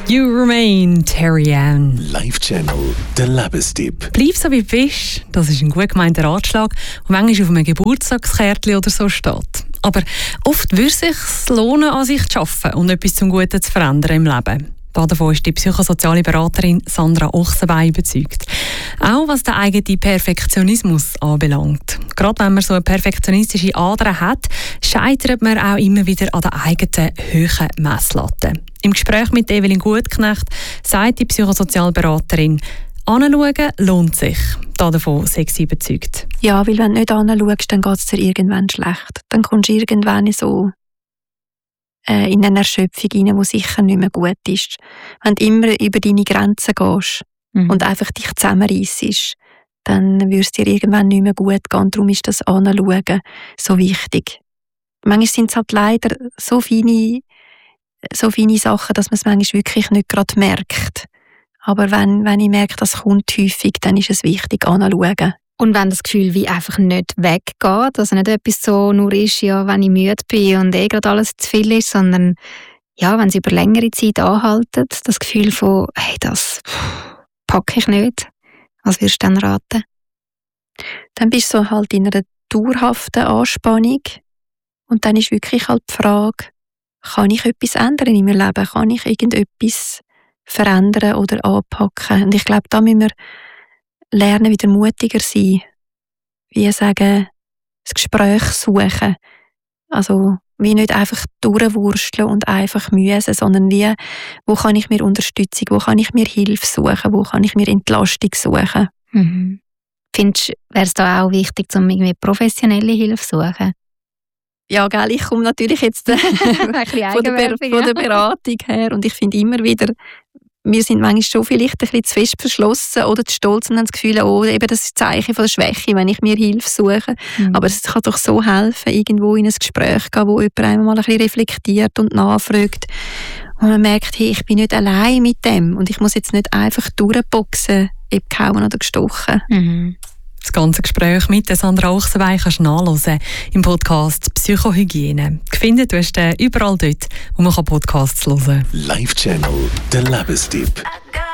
You Remain, Terry Ann. Live Channel, der Lebenstipp. Bleib so wie du bist, das ist ein gut gemeinter Ratschlag, der manchmal auf einem Geburtstagskärtchen oder so steht. Aber oft würde es sich lohnen, an sich zu arbeiten und etwas zum Guten zu verändern im Leben. Davon ist die psychosoziale Beraterin Sandra Ochsenbein überzeugt. Auch was den eigenen Perfektionismus anbelangt. Gerade wenn man so eine perfektionistische Ader hat, scheitert man auch immer wieder an der eigenen hohen Messlatte. Im Gespräch mit Evelyn Gutknecht sagt die Psychosozialberaterin, anschauen lohnt sich. Davon sei sie überzeugt. Ja, weil wenn du nicht anschaust, dann geht es dir irgendwann schlecht. Dann kommst du irgendwann in eine Erschöpfung rein, die sicher nicht mehr gut ist. Wenn du immer über deine Grenzen gehst und einfach dich zusammenreissest, dann wird es dir irgendwann nicht mehr gut gehen. Darum ist das Anschauen so wichtig. Manchmal sind es halt leider so feine Sachen, dass man es manchmal wirklich nicht gerade merkt. Aber wenn ich merke, das kommt häufig, dann ist es wichtig, anschauen. Und wenn das Gefühl wie einfach nicht weggeht, also nicht etwas so nur ist, ja, wenn ich müde bin und gerade alles zu viel ist, sondern ja, wenn es über längere Zeit anhaltet, das Gefühl von, hey, das packe ich nicht. Was würdest du dann raten? Dann bist du halt in einer dauerhaften Anspannung und dann ist wirklich halt die Frage, kann ich etwas ändern in meinem Leben? Kann ich irgendetwas verändern oder anpacken? Und ich glaube, da müssen wir lernen, wieder mutiger sein. Wie sagen, das Gespräch suchen. Also, wie nicht einfach durchwursteln und einfach müssen, sondern wie, wo kann ich mir Unterstützung, wo kann ich mir Hilfe suchen, wo kann ich mir Entlastung suchen. Mhm. Findest du, wäre es da auch wichtig, um irgendwie professionelle Hilfe zu suchen? Ja, gell, ich komme natürlich jetzt von der Beratung her und ich finde immer wieder, wir sind manchmal schon vielleicht ein bisschen zu fest verschlossen oder zu stolz und haben das Gefühl, oh, eben das ist ein Zeichen von der Schwäche, wenn ich mir Hilfe suche. Aber es kann doch so helfen, irgendwo in ein Gespräch zu gehen, wo jemand einmal ein bisschen reflektiert und nachfragt. Und man merkt, hey, ich bin nicht allein mit dem und ich muss jetzt nicht einfach durchboxen, ob gehauen oder gestochen. Mhm. Das ganze Gespräch mit Sandra Ochsenbein kannst du nachhören im Podcast Psychohygiene. Gefunden tust du überall dort, wo man Podcasts hören kann. Live Channel, der Lebenstipp.